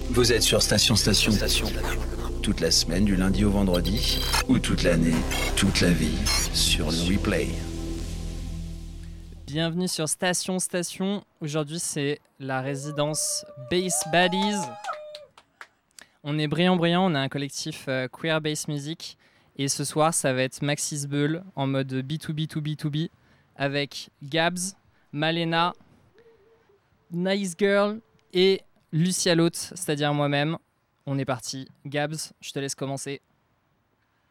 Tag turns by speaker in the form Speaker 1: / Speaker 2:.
Speaker 1: Vous êtes sur Station. Toute la semaine, du lundi au vendredi, ou toute l'année, toute la vie, sur le replay.
Speaker 2: Bienvenue sur Station. Aujourd'hui, c'est la résidence Bass Baddies. On est brillant, on a un collectif queer bass music. Et ce soir, ça va être Maxis Bull en mode B2B avec Gabs, Malena, Nice Girl et Lucia Lotte, c'est-à-dire moi-même. On est parti. Gabs, je te laisse commencer.